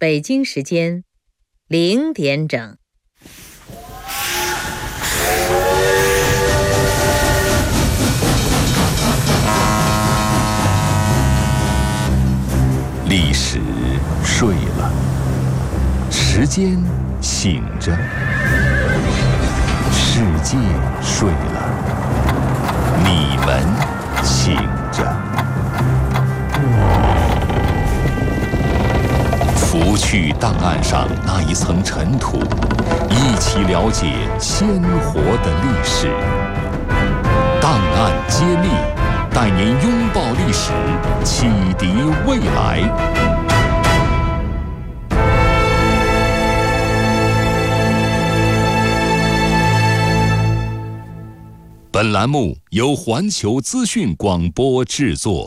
北京时间0点整。 历史睡了，时间醒着，世界睡了，你们醒着。拂去档案上那一层尘土，一起了解鲜活的历史。档案揭秘，带您拥抱历史，启迪未来。本栏目由环球资讯广播制作。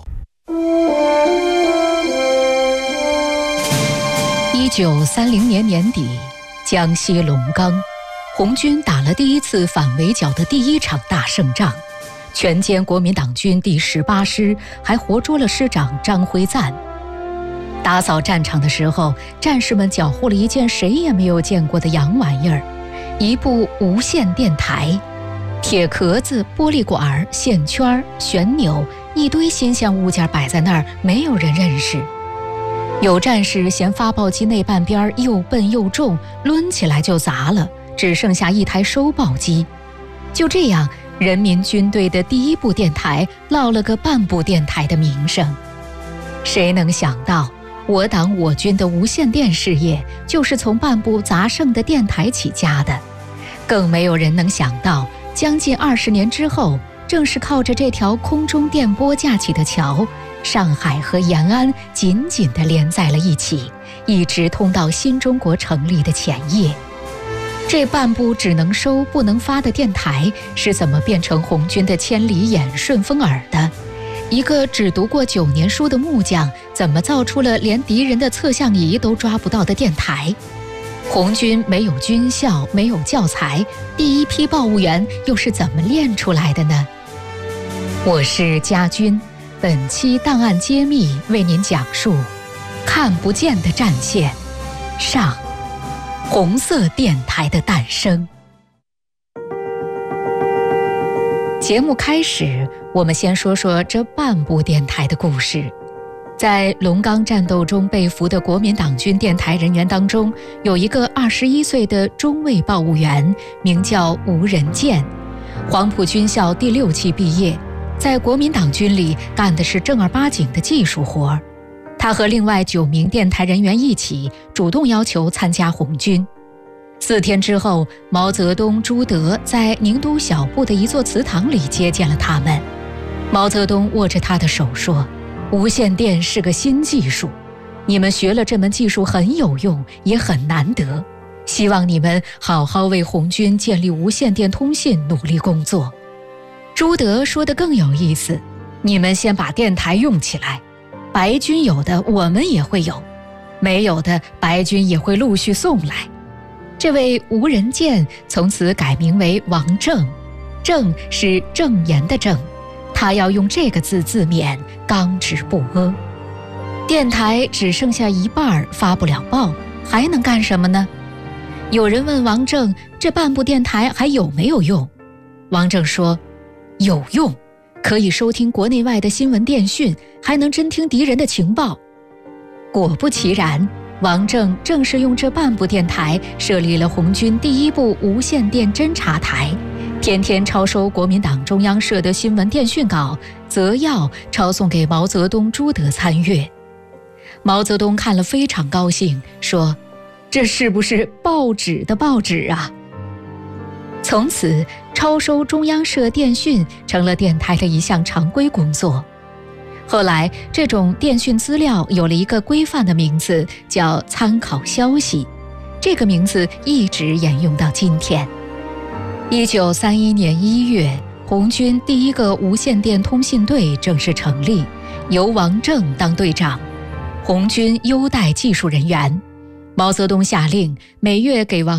1930年年底，江西龙冈，红军打了第一次反围剿的第一场大胜仗，全歼国民党军第18师，还活捉了师长张辉瓒。打扫战场的时候，战士们缴获了一件谁也没有见过的洋玩意儿，一部无线电台。铁壳子、玻璃管、线圈、旋钮，一堆新鲜物件摆在那儿，没有人认识。有战士嫌发报机那半边又笨又重，抡起来就砸了，只剩下一台收报机。就这样，人民军队的第一部电台落了个半部电台的名声。谁能想到，我党我军的无线电事业就是从半部砸剩的电台起家的。更没有人能想到，将近20年之后，正是靠着这条空中电波架起的桥，上海和延安紧紧地连在了一起，一直通到新中国成立的前夜。这半部只能收不能发的电台是怎么变成红军的千里眼、顺风耳的？一个只读过9年书的木匠，怎么造出了连敌人的测向仪都抓不到的电台？红军没有军校，没有教材，第一批报务员又是怎么练出来的呢？我是家军，本期档案揭秘为您讲述看不见的战线上，红色电台的诞生。节目开始，我们先说说这半部电台的故事。在龙冈战斗中被俘的国民党军电台人员当中，有一个21岁的中尉报务员，名叫吴仁健，黄埔军校第6期毕业，在国民党军里干的是正儿八经的技术活。他和另外9名电台人员一起主动要求参加红军。4天之后，毛泽东、朱德在宁都小布的一座祠堂里接见了他们。毛泽东握着他的手说，无线电是个新技术，你们学了这门技术很有用，也很难得，希望你们好好为红军建立无线电通信努力工作。朱德说得更有意思，你们先把电台用起来，白军有的我们也会有，没有的白军也会陆续送来。这位吴仁健从此改名为王正，正是正言的正，他要用这个字自勉，刚直不阿。电台只剩下一半发不了报，还能干什么呢？有人问王正，这半部电台还有没有用？王正说，有用，可以收听国内外的新闻电讯，还能侦听敌人的情报。果不其然，王正正是用这半部电台设立了红军第一部无线电侦察台，天天抄收国民党中央社的新闻电讯稿，择要抄送给毛泽东、朱德参阅。毛泽东看了非常高兴，说，这是不是报纸的报纸啊？从此，抄收中央社电讯成了电台的一项常规工作。后来，这种电讯资料有了一个规范的名字，叫参考消息，这个名字一直沿用到今天。1931年1月，红军第一个无线电通信队正式成立，由王正当队长。红军优待技术人员，毛泽东下令每月给王